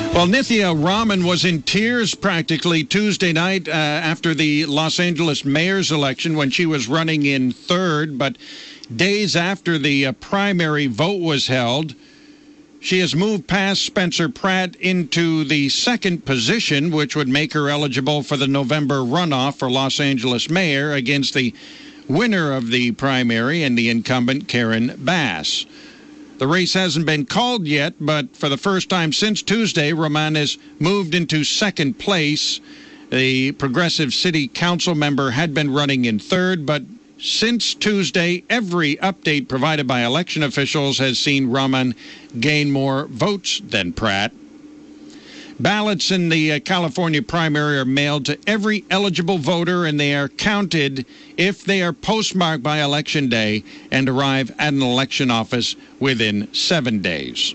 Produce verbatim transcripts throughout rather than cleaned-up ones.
Well, Nithya Raman was in tears practically Tuesday night uh, after the Los Angeles mayor's election when she was running in third. But days after the uh, primary vote was held, she has moved past Spencer Pratt into the second position, which would make her eligible for the November runoff for Los Angeles mayor against the winner of the primary and the incumbent, Karen Bass. The race hasn't been called yet, but for the first time since Tuesday, Raman has moved into second place. The progressive city council member had been running in third, but since Tuesday, every update provided by election officials has seen Raman gain more votes than Pratt. Ballots in the uh, California primary are mailed to every eligible voter, and they are counted if they are postmarked by Election Day and arrive at an election office within seven days.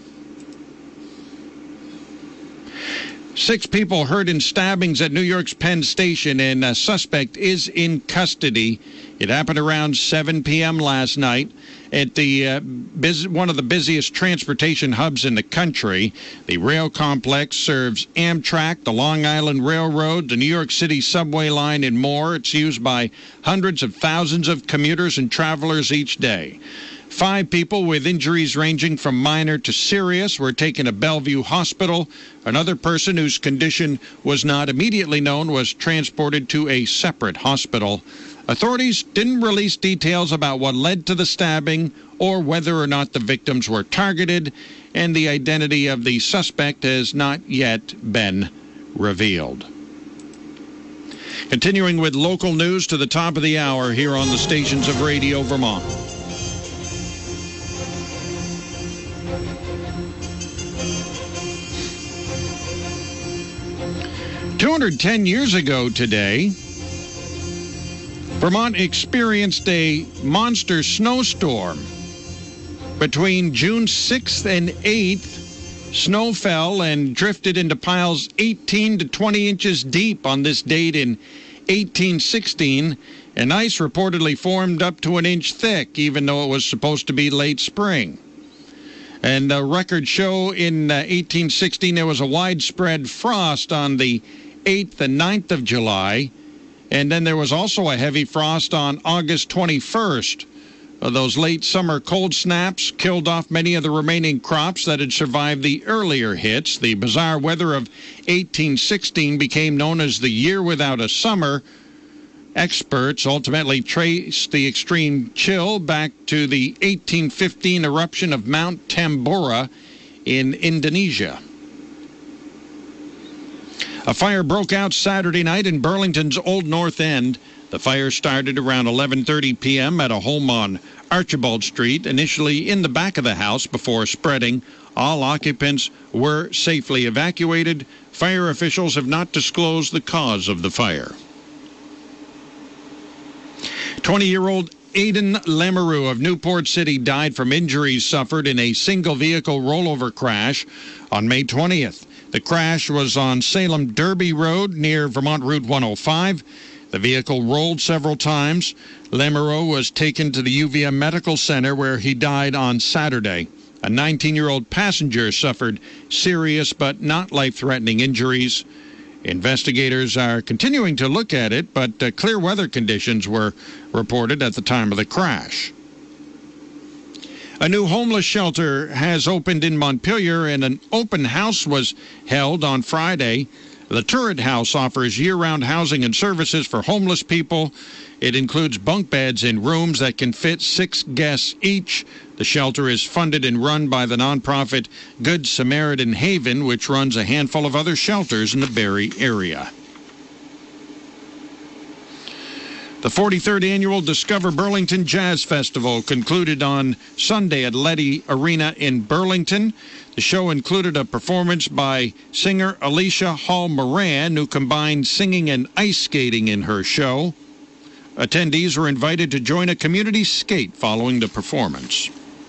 Six people hurt in stabbings at New York's Penn Station, and a suspect is in custody. It happened around seven p.m. last night at the uh, bus- one of the busiest transportation hubs in the country. The rail complex serves Amtrak, the Long Island Railroad, the New York City subway line, and more. It's used by hundreds of thousands of commuters and travelers each day. Five people with injuries ranging from minor to serious were taken to Bellevue Hospital. Another person whose condition was not immediately known was transported to a separate hospital. Authorities didn't release details about what led to the stabbing or whether or not the victims were targeted, and the identity of the suspect has not yet been revealed. Continuing with local news to the top of the hour here on the stations of Radio Vermont. two hundred ten years ago today, Vermont experienced a monster snowstorm. Between June sixth and eighth, snow fell and drifted into piles eighteen to twenty inches deep on this date in eighteen sixteen, and ice reportedly formed up to an inch thick, even though it was supposed to be late spring. And the records show in uh, eighteen sixteen there was a widespread frost on the eighth and ninth of July, and then there was also a heavy frost on August twenty-first. Uh, those late summer cold snaps killed off many of the remaining crops that had survived the earlier hits. The bizarre weather of eighteen sixteen became known as the year without a summer. Experts ultimately traced the extreme chill back to the eighteen fifteen eruption of Mount Tambora in Indonesia. A fire broke out Saturday night in Burlington's Old North End. The fire started around eleven thirty p.m. at a home on Archibald Street, initially in the back of the house before spreading. All occupants were safely evacuated. Fire officials have not disclosed the cause of the fire. twenty-year-old Aidan Lamoureux of Newport City died from injuries suffered in a single-vehicle rollover crash on May twentieth. The crash was on Salem Derby Road near Vermont Route one oh five. The vehicle rolled several times. Lamoureux was taken to the U V M Medical Center where he died on Saturday. A nineteen-year-old passenger suffered serious but not life-threatening injuries. Investigators are continuing to look at it, but uh, clear weather conditions were reported at the time of the crash. A new homeless shelter has opened in Montpelier, and an open house was held on Friday. The Turret House offers year-round housing and services for homeless people. It includes bunk beds in rooms that can fit six guests each. The shelter is funded and run by the nonprofit Good Samaritan Haven, which runs a handful of other shelters in the Barrie area. The forty-third Annual Discover Burlington Jazz Festival concluded on Sunday at Letty Arena in Burlington. The show included a performance by singer Alicia Hall Moran, who combined singing and ice skating in her show. Attendees were invited to join a community skate following the performance.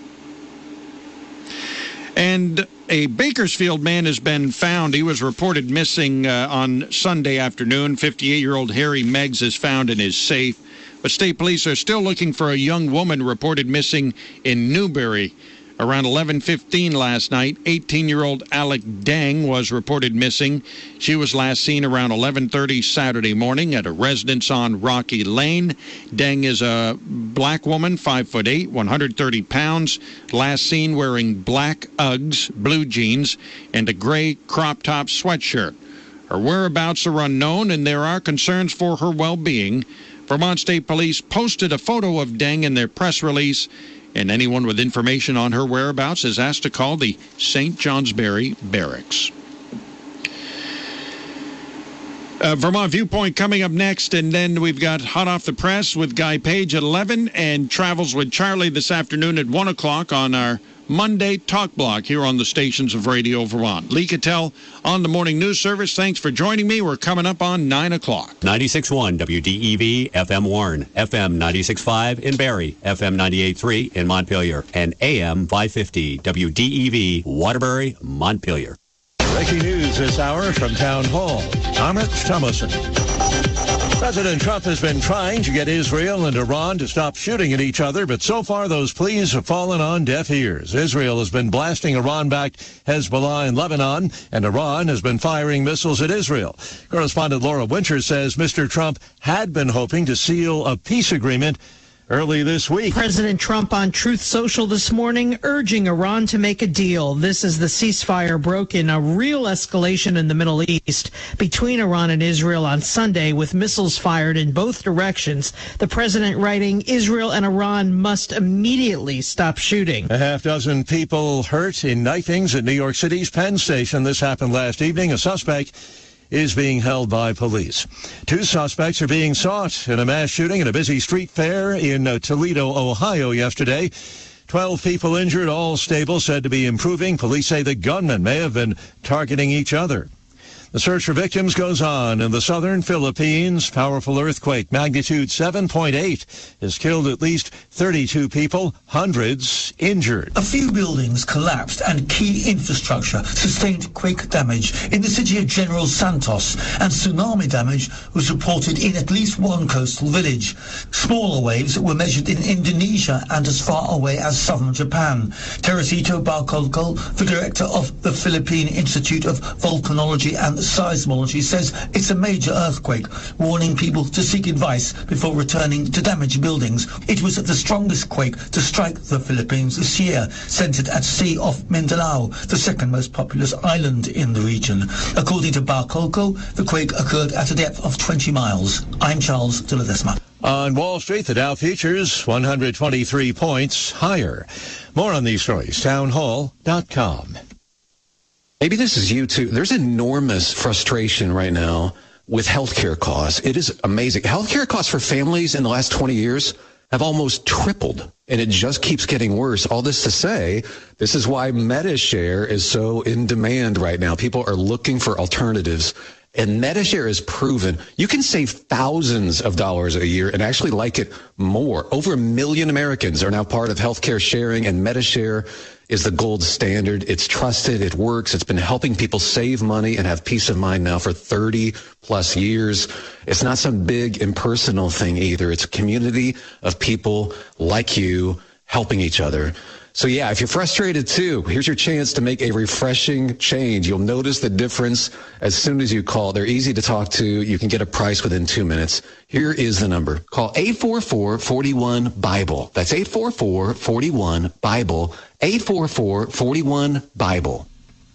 And a Bakersfield man has been found. He was reported missing uh, on Sunday afternoon. fifty-eight-year-old Harry Meggs is found in his safe. But state police are still looking for a young woman reported missing in Newbury. Around eleven fifteen last night, eighteen-year-old Alec Deng was reported missing. She was last seen around eleven thirty Saturday morning at a residence on Rocky Lane. Deng is a black woman, five foot eight, one hundred thirty pounds. Last seen wearing black Uggs, blue jeans, and a gray crop-top sweatshirt. Her whereabouts are unknown, and there are concerns for her well-being. Vermont State Police posted a photo of Deng in their press release, and anyone with information on her whereabouts is asked to call the Saint Johnsbury Barracks. Uh, Vermont Viewpoint coming up next, and then we've got Hot Off the Press with Guy Page at eleven, and Travels with Charlie this afternoon at one o'clock on our Monday Talk Block here on the stations of Radio Vermont. Lee Cattell on the Morning News Service. Thanks for joining me. We're coming up on nine o'clock. ninety-six point one W D E V, F M Warren, F M ninety-six point five in Barrie, F M ninety-eight point three in Montpelier, and A M five fifty W D E V, Waterbury, Montpelier. Breaking news this hour from Town Hall. Amit Thomason. President Trump has been trying to get Israel and Iran to stop shooting at each other, but so far those pleas have fallen on deaf ears. Israel has been blasting Iran-backed Hezbollah in Lebanon, and Iran has been firing missiles at Israel. Correspondent Laura Winters says Mister Trump had been hoping to seal a peace agreement early this week. President Trump on Truth Social this morning urging Iran to make a deal. This as the ceasefire broke in a real escalation in the Middle East between Iran and Israel on Sunday with missiles fired in both directions. The president writing, Israel and Iran must immediately stop shooting. A half dozen people hurt in knifings at New York City's Penn Station. This happened last evening. A suspect is being held by police. Two suspects are being sought in a mass shooting at a busy street fair in uh, Toledo, Ohio yesterday. Twelve people injured, all stable, said to be improving. Police say the gunmen may have been targeting each other. The search for victims goes on in the southern Philippines. Powerful earthquake, magnitude seven point eight, has killed at least thirty-two people, hundreds injured. A few buildings collapsed and key infrastructure sustained quake damage in the city of General Santos, and tsunami damage was reported in at least one coastal village. Smaller waves were measured in Indonesia and as far away as southern Japan. Teresito Barcolco, the director of the Philippine Institute of Volcanology and Seismology, says it's a major earthquake, warning people to seek advice before returning to damaged buildings. It was the strongest quake to strike the Philippines this year, centered at sea off Mindanao, the second most populous island in the region. According to Barcolco, the quake occurred at a depth of twenty miles. I'm Charles de Ledesma. On Wall Street, the Dow futures one hundred twenty-three points higher. More on these stories, town hall dot com. Maybe this is you too. There's enormous frustration right now with healthcare costs. It is amazing. Healthcare costs for families in the last twenty years have almost tripled, and it just keeps getting worse. All this to say, this is why MediShare is so in demand right now. People are looking for alternatives, and MediShare is proven you can save thousands of dollars a year and actually like it more. Over a million Americans are now part of healthcare sharing, and MediShare is the gold standard. It's trusted. It works. It's been helping people save money and have peace of mind now for thirty plus years. It's not some big impersonal thing either. It's a community of people like you helping each other. So yeah, if you're frustrated too, here's your chance to make a refreshing change. You'll notice the difference as soon as you call. They're easy to talk to. You can get a price within two minutes. Here is the number. Call eight four four, four one, BIBLE. That's eight four four, four one, BIBLE. eight four four, four one, BIBLE.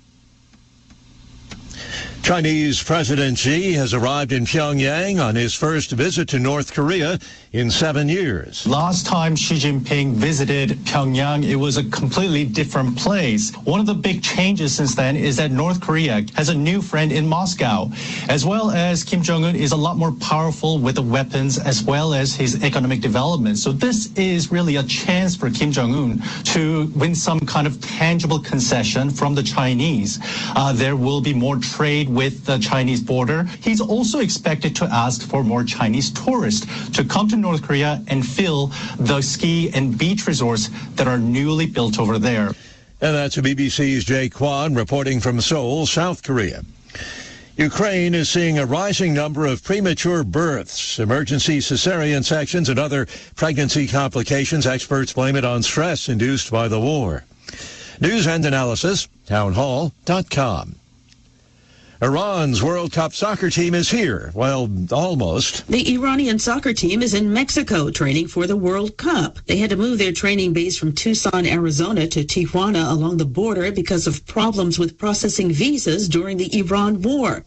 Chinese President Xi has arrived in Pyongyang on his first visit to North Korea in seven years. Last time Xi Jinping visited Pyongyang, it was a completely different place. One of the big changes since then is that North Korea has a new friend in Moscow, as well as Kim Jong-un is a lot more powerful with the weapons as well as his economic development. So this is really a chance for Kim Jong-un to win some kind of tangible concession from the Chinese. Uh, there will be more trade with the Chinese border. He's also expected to ask for more Chinese tourists to come to North Korea and fill the ski and beach resorts that are newly built over there. And that's B B C's Jay Kwan reporting from Seoul, South Korea. Ukraine is seeing a rising number of premature births, emergency cesarean sections, and other pregnancy complications. Experts blame it on stress induced by the war. News and analysis, townhall dot com. Iran's World Cup soccer team is here. Well, almost. The Iranian soccer team is in Mexico training for the World Cup. They had to move their training base from Tucson, Arizona to Tijuana along the border because of problems with processing visas during the Iran war.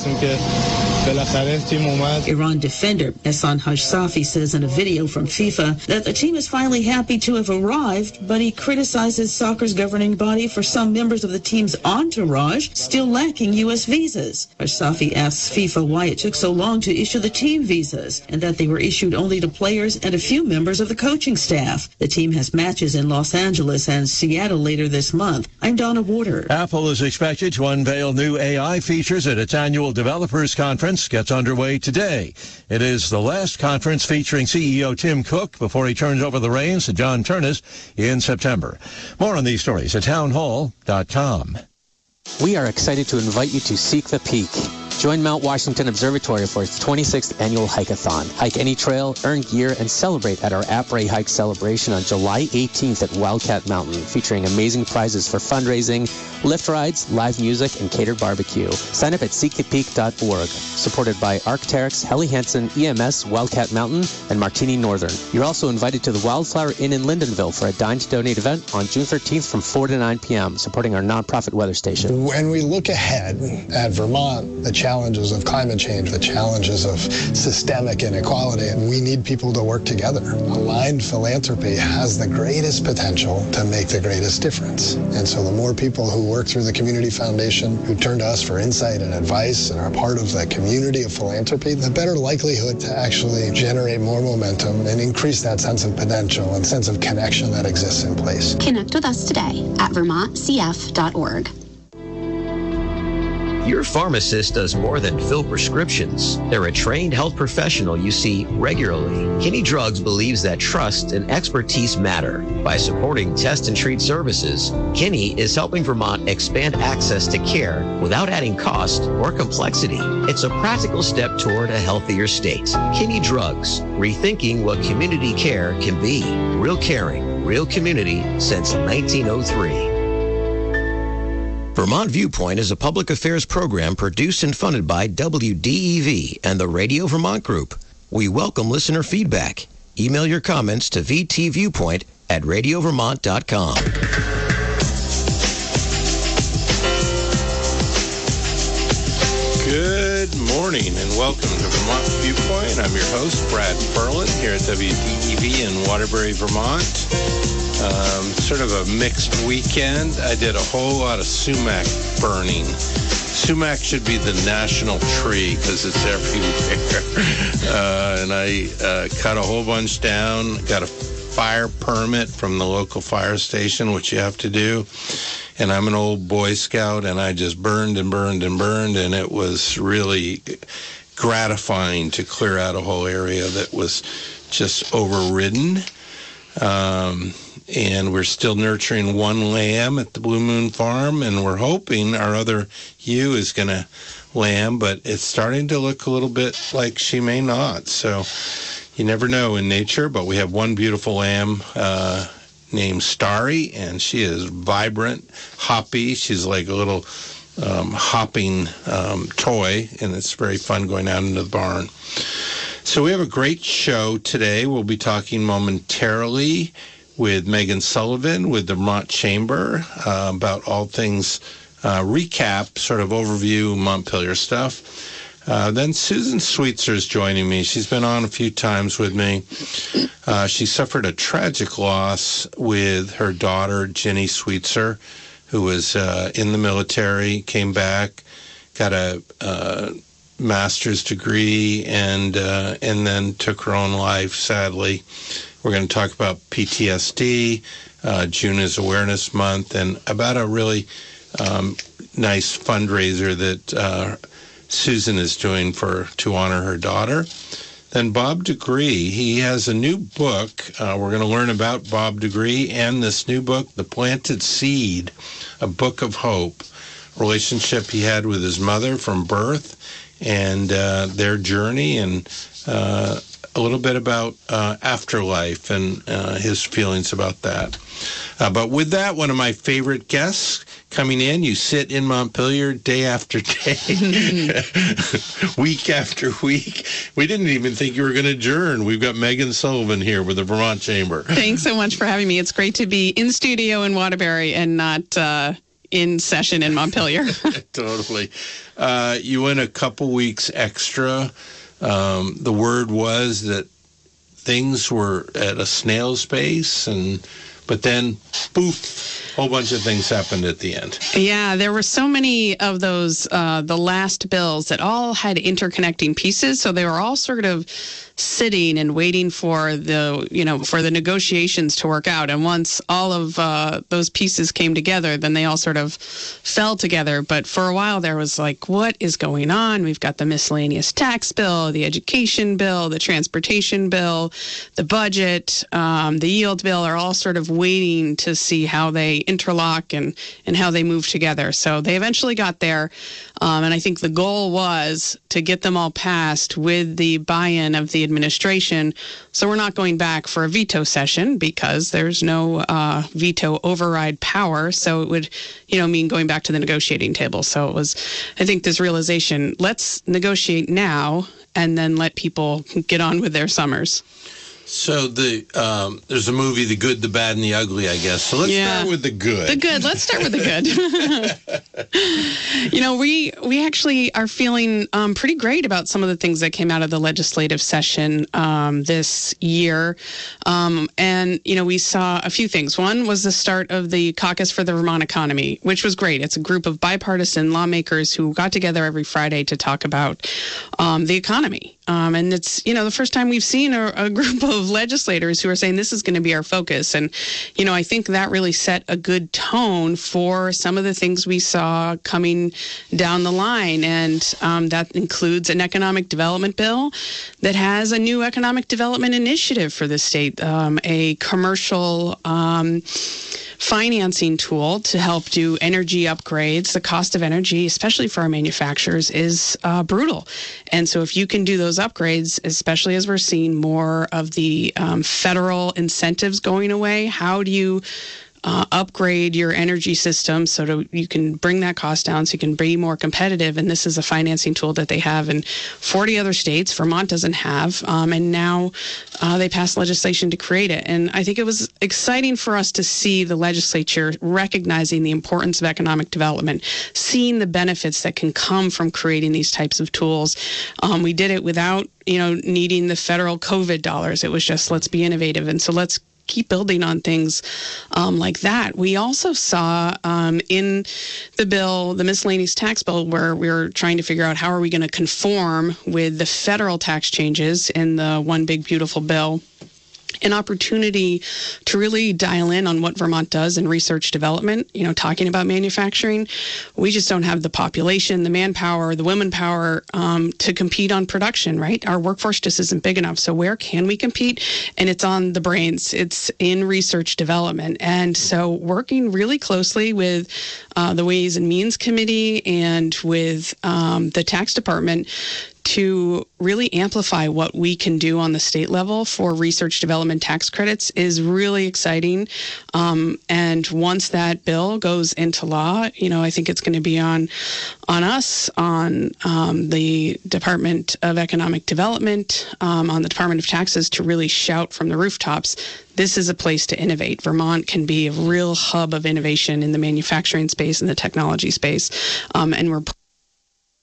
Iran defender Ehsan Hajsafi says in a video from FIFA that the team is finally happy to have arrived, but he criticizes soccer's governing body for some members of the team's entourage still lacking U S visas. Visas. Hajsafi asks FIFA why it took so long to issue the team visas and that they were issued only to players and a few members of the coaching staff. The team has matches in Los Angeles and Seattle later this month. I'm Donna Warder. Apple is expected to unveil new A I features at its annual developers conference. Gets underway today. It is the last conference featuring C E O Tim Cook before he turns over the reins to John Ternus in September. More on these stories at townhall dot com. We are excited to invite you to Seek the Peak. Join Mount Washington Observatory for its twenty-sixth annual hike-a-thon. Hike any trail, earn gear, and celebrate at our Après Hike celebration on July eighteenth at Wildcat Mountain, featuring amazing prizes for fundraising, lift rides, live music, and catered barbecue. Sign up at seek the peak dot org. Supported by Arc'teryx, Helly Hansen, E M S, Wildcat Mountain, and Martini Northern. You're also invited to the Wildflower Inn in Lindenville for a Dine to Donate event on June thirteenth from four to nine p.m., supporting our nonprofit weather station. When we look ahead at Vermont, the challenges of climate change, the challenges of systemic inequality, and we need people to work together. Aligned philanthropy has the greatest potential to make the greatest difference. And so the more people who work through the Community Foundation, who turn to us for insight and advice and are part of the community of philanthropy, the better likelihood to actually generate more momentum and increase that sense of potential and sense of connection that exists in place. Connect with us today at vermont c f dot org. Your pharmacist does more than fill prescriptions. They're a trained health professional you see regularly. Kinney Drugs believes that trust and expertise matter. By supporting test and treat services, Kinney is helping Vermont expand access to care without adding cost or complexity. It's a practical step toward a healthier state. Kinney Drugs, rethinking what community care can be. Real caring, real community since nineteen oh three. Vermont Viewpoint is a public affairs program produced and funded by W D E V and the Radio Vermont Group. We welcome listener feedback. Email your comments to v t viewpoint at radio vermont dot com. Good morning and welcome to Vermont Viewpoint. I'm your host, Brad Ferland, here at W D E V in Waterbury, Vermont. Um, sort of a mixed weekend. I did a whole lot of sumac burning. Sumac should be the national tree because it's everywhere. uh, and I uh, cut a whole bunch down, got a fire permit from the local fire station, which you have to do. And I'm an old Boy Scout, and I just burned and burned and burned, and it was really gratifying to clear out a whole area that was just overridden. Um, and we're still nurturing one lamb at the Blue Moon Farm, and we're hoping our other ewe is going to lamb, but it's starting to look a little bit like she may not. So you never know in nature, but we have one beautiful lamb uh, named Starry, and she is vibrant, hoppy. She's like a little um, hopping um, toy, and it's very fun going out into the barn. So we have a great show today. We'll be talking momentarily with Megan Sullivan with the Vermont Chamber uh, about all things uh, recap, sort of overview Montpelier stuff. Uh, then Susan Sweetser is joining me. She's been on a few times with me. Uh, she suffered a tragic loss with her daughter, Jenny Sweetser, who was uh, in the military, came back, got a uh, master's degree, and uh, and then took her own life, sadly. We're going to talk about P T S D. Uh, June is Awareness Month, and about a really um, nice fundraiser that uh, Susan is doing for to honor her daughter. Then Bob Degree, he has a new book. Uh, we're going to learn about Bob Degree and this new book, The Planted Seed, A Book of Hope, relationship he had with his mother from birth, and uh, their journey, and uh, a little bit about uh, afterlife and uh, his feelings about that. Uh, but with that, one of my favorite guests coming in. You sit in Montpelier day after day, week after week. We didn't even think you were going to adjourn. We've got Megan Sullivan here with the Vermont Chamber. Thanks so much for having me. It's great to be in studio in Waterbury and not uh, in session in Montpelier. Totally. Uh, you went a couple weeks extra. Um, the word was that things were at a snail's pace, and but then, poof, a whole bunch of things happened at the end. Yeah, there were so many of those, uh, the last bills that all had interconnecting pieces. So they were all sort of sitting and waiting for the, you know, for the negotiations to work out. And once all of uh, those pieces came together, then they all sort of fell together. But for a while there was like, what is going on? We've got the miscellaneous tax bill, the education bill, the transportation bill, the budget, um, the yield bill are all sort of waiting to see how they interlock and, and how they move together. So they eventually got there. Um, and I think the goal was to get them all passed with the buy-in of the administration. So we're not going back for a veto session because there's no uh, veto override power. So it would, you know, mean going back to the negotiating table. So it was, I think, this realization, let's negotiate now and then let people get on with their summers. So the um, there's a movie, The Good, the Bad, and the Ugly, I guess. So let's yeah. start with the good. The good. Let's start with the good. You know, we we actually are feeling um, pretty great about some of the things that came out of the legislative session um, this year. Um, and, you know, we saw a few things. One was the start of the Caucus for the Vermont Economy, which was great. It's a group of bipartisan lawmakers who got together every Friday to talk about um, the economy. Um, and it's, you know, the first time we've seen a, a group of legislators who are saying this is going to be our focus. And, you know, I think that really set a good tone for some of the things we saw coming down the line. And um, that includes an economic development bill that has a new economic development initiative for the state, um, a commercial um financing tool to help do energy upgrades. The cost of energy, especially for our manufacturers, is uh, brutal. And so if you can do those upgrades, especially as we're seeing more of the um, federal incentives going away, how do you Uh, upgrade your energy system so that you can bring that cost down, so you can be more competitive? And this is a financing tool that they have in forty other states. Vermont doesn't have, um, and now uh, they passed legislation to create it. And I think it was exciting for us to see the legislature recognizing the importance of economic development, seeing the benefits that can come from creating these types of tools. Um, we did it without, you know, needing the federal COVID dollars. It was just, let's be innovative. And so let's keep building on things um, like that. We also saw um, in the bill, the miscellaneous tax bill, where we were trying to figure out how are we going to conform with the federal tax changes in the One Big Beautiful Bill, an opportunity to really dial in on what Vermont does in research development, you know, talking about manufacturing. We just don't have the population, the manpower, the women power um, to compete on production, right? Our workforce just isn't big enough. So where can we compete? And it's on the brains. It's in research development. And so working really closely with uh, the Ways and Means Committee and with um, the tax department to really amplify what we can do on the state level for research development tax credits is really exciting. Um, and once that bill goes into law, you know, I think it's going to be on on us, on um, the Department of Economic Development, um, on the Department of Taxes to really shout from the rooftops, this is a place to innovate. Vermont can be a real hub of innovation in the manufacturing space and the technology space. Um, and we're